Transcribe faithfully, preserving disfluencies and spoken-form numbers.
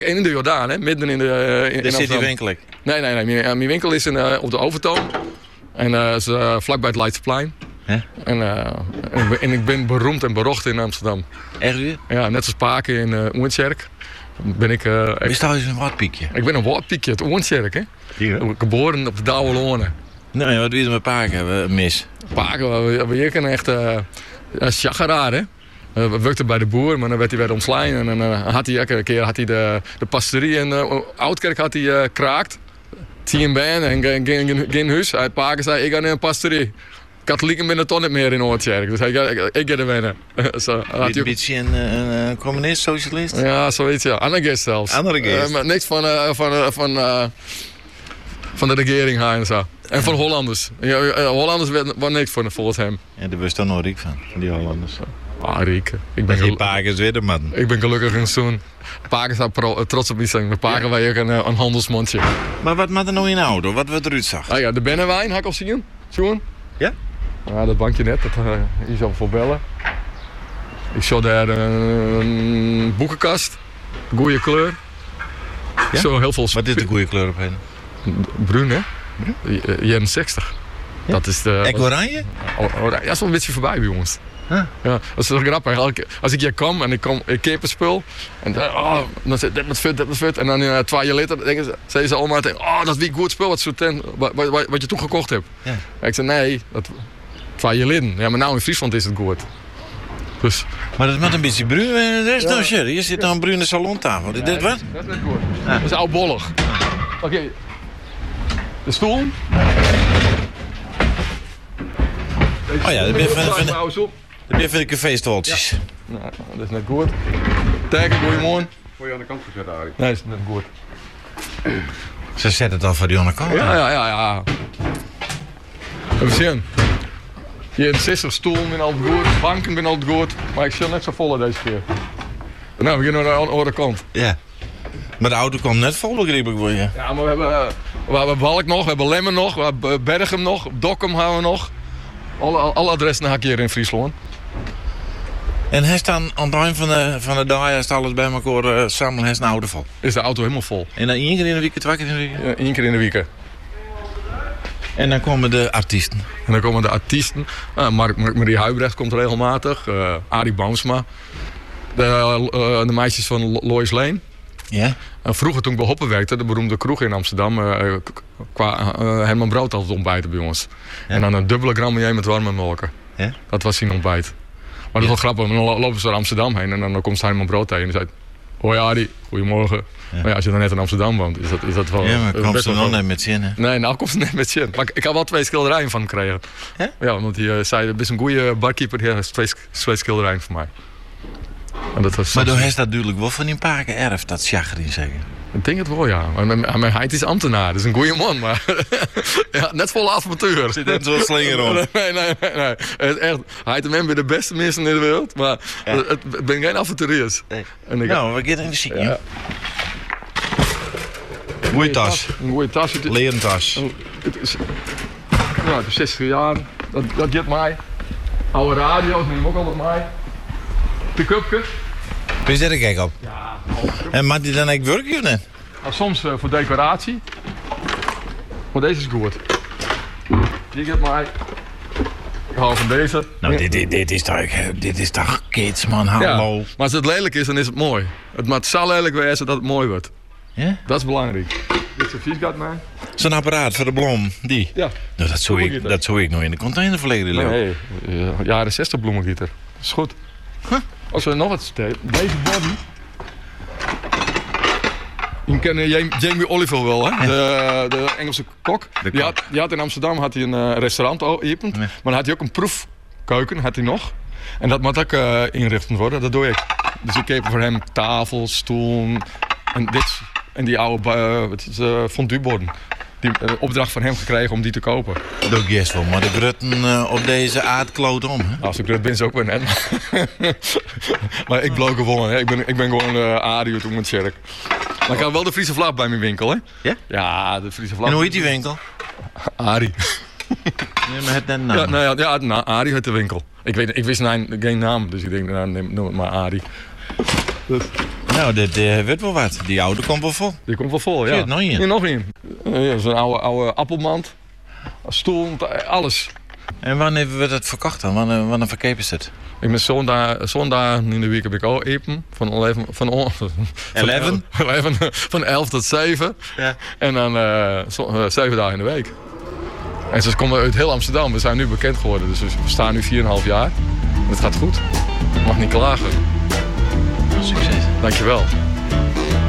In de Jordaan, hè? Midden in de uh, in, Daar zit die winkel ik. Nee, nee, nee. Mijn, mijn winkel is in, uh, op de Overtoom. En uh, is uh, vlakbij het Leidseplein. Huh? En, uh, en, en ik ben beroemd en berocht in Amsterdam. Echt weer? Ja, net zoals Paken in uh, Oornsjerk. Ben ik... Uh, Is dat eens een watpiekje? Ik ben een woordpiekje uit Oornsjerk, hè? Hier? Geboren op de Douwe Lonen. Nee, wat weet je met Paken mis? Paken, we, we hier echt uh, een chageraar, hè? Uh, we werkten bij de boer, maar dan werd hij weer omslaan. En dan uh, had hij een keer had hij de, de pastorie in uh, Oudkerk had hij uh, kraakt. Tien baan en geen, geen, geen huis. Hij Paken zei, ik ga naar een pastorie. Katholieken binnen toch niet meer in Oortjerk. Dus hij, ik, ik ga er winnen. Zo, een ook... beetje een, een, een communist, socialist? Ja, zoiets, ja. Anarchist zelfs. Anarchist. Uh, maar niks van, uh, van, uh, van, uh, van de regering haar en zo. En van Hollanders. Ja, uh, Hollanders waren niks voor volgens hem. Ja, daar was toch nog riek van, van die Hollanders. Ah, riek. Ik ben geen Paken weer, man. Ik ben gelukkig in zoen. Paken staat pro, trots op iets. Met Paken ja. Wij ook een, een handelsmondje. Maar wat maakt er nou in de auto? Wat wordt eruit zag? Ah ja, de Bennewijn, heb ik al zien. Zoen. Ja? Ja, dat bankje net. Dat uh, je zal voor bellen. Ik zag daar uh, een boekenkast. Goeie kleur. Ja? Zo heel veel. Wat is de goede kleur op heen? Bruin, hè? Bruin? Jaren zestig. Ja? Dat is de... Ek oranje? Oh, oh, ja, zo'n beetje voorbij bij jongens. Huh? Ja, dat is wel grappig. Als ik hier kom en ik, kom, ik keep een spul. En dan, oh, dan zit dit met fut, dit met fut. En dan uh, twee jaar later denken ze, zeggen ze allemaal tegen, oh, dat is wie goed spul wat, zo ten, wat, wat, wat je toen gekocht hebt. Ja. En ik zei, nee, dat, twee jaar geleden. Ja, maar nou in Friesland is het goed. Dus. Maar dat is met een beetje bruin. Dat is ja. Nou shit. Hier zit nou een bruine salontafel. Ja, dit wat? Dat is net goed. Ja. Dat is oudbollig. Ja. Oké. Okay. De stoel. Deze oh ja, dat ben je van, van, van, dat ben je van de caféstoltjes. Ja. Nou, dat is net goed. Teken, goeiemorgen. Voor je aan de kant gezet, Arie? Nee, dat is net goed. Ze zetten het al voor die andere kant. Ja, ja, ja, ja. Even zien. Hier in zestig stoelen ben altijd goed, banken ben altijd goed. Maar ik zie net zo vol deze keer. Nou, we gaan naar de andere kant. Ja. Maar de auto komt net vol, begreep ik voor je. Ja, maar we hebben, we hebben Balk nog, we hebben Lemmen nog, we hebben Berghem nog, Dokkum hebben we nog. Alle, alle adressen heb ik hier in Friesland. En hij dan aan het eind van de, van de dag, als alles bij elkaar uh, samen, hij is een auto vol? Is de auto helemaal vol. En dan één keer in de week, twee keer in de week? Ja, één keer in de week. En dan komen de artiesten? En dan komen de artiesten. Uh, Mark, Mark Marie Huibrecht komt regelmatig. Uh, Arie Boomsma. De, uh, de meisjes van Lois Lane. Ja? En vroeger toen ik bij Hoppen werkte, de beroemde kroeg in Amsterdam, uh, qua uh, Herman Brood altijd ontbijten bij ons. Ja? En dan een dubbele grammeje met warme melk. Ja? Dat was zijn ontbijt. Maar dat is wel grappig, dan lopen ze naar Amsterdam heen en dan komt Herman Brood tegen en die zei: hoi Arie, goedemorgen. Ja. Maar ja, als je dan net in Amsterdam woont, is dat, is dat wel... Ja, maar komt ze nog net met zin, hè? Nee, nou komt ze net met zin. Maar ik heb wel twee schilderijen van hem gekregen. Ja? Ja, want hij uh, zei, het is een goede barkeeper, die heeft twee, twee schilderijen van mij. En dat was maar dan heeft dat natuurlijk wel van die Paken erf, dat Sjagrin zeggen. Ik denk het wel, ja. Maar, maar hij is ambtenaar, dat is een goede man. Maar ja, net vol avontuur. Zit net zo'n slinger om. Nee, nee, nee. nee. Het is echt, hij is een bij de beste mensen in de wereld. Maar ja. het, het ben geen avonturiers. Nee. En ik, nou, we gaan in de ziek, ja. Goeie tas. Een goede tas. Leren tas. Het is, nou, het is zestig jaar. Dat, dat geeft mij. Oude radio's neem ik ook altijd mee. Pick-upje. Wees daar gek op? Ja. En maakt hij dan ook werkje of niet? Nou, soms uh, voor decoratie. Maar deze is goed. Die geeft mij. Ik hou van deze. Nou, dit, dit, dit is toch, dit is toch kids, man. Hallo. Ja, maar als het lelijk is, dan is het mooi. Het moet zo lelijk wezen dat het mooi wordt. Ja? Dat is belangrijk. Dit is een viesgat, man. Zo'n apparaat voor de bloem, die? Ja. Nou, dat zou ik, dat zou ik nog in de container verlegen. Nee, nee, jaren zestig bloemengieter. Dat is goed. Huh? Als we nog wat steken. Deze body. Je kent Jamie Oliver wel, hè? De, de Engelse kok. De die, had, die had in Amsterdam had hij een uh, restaurant geopend. Nee. Maar dan had hij ook een proefkeuken, had hij nog. En dat moet ook uh, inrichten worden, dat doe ik. Dus ik heb voor hem tafel, stoel en dit. En die oude uh, uh, fondueborden. Die uh, opdracht van hem gekregen om die te kopen. Dat is wel, maar de grutten uh, op deze aardkloot om. Hè? Als ik grut ben, ze ook weer net. Maar ik blook gewoon, hè. Ik ben, ik ben gewoon uh, Arie uit Oemensjerk. Maar ik heb wel de Friese vlag bij mijn winkel, hè? Ja? Ja, de Friese vlag. En hoe heet die winkel? Arie. Nee, maar het net naam. Ja, nou ja, ja nou, Arie heet de winkel. Ik, weet, ik wist nou, geen naam, dus ik denk, nou, neem, noem het maar Arie. Dus. Nou, dit uh, wordt wel wat. Die oude komt wel vol. Die komt wel vol, ja. Zit nog in. Hier nog in. Uh, Zo'n oude, oude appelmand. Stoel, alles. En wanneer wordt het verkocht dan? Wanneer, wanneer verkeep is het? Ik ben zo'n dag, zo'n dag in de week heb ik ook eten. Van elf, van, on, van, elf? elf, van elf tot zeven. Ja. En dan uh, zo, uh, zeven dagen in de week. En ze komen uit heel Amsterdam. We zijn nu bekend geworden. Dus we staan nu vier komma vijf jaar. En het gaat goed. Ik mag niet klagen. Succes. Dankjewel.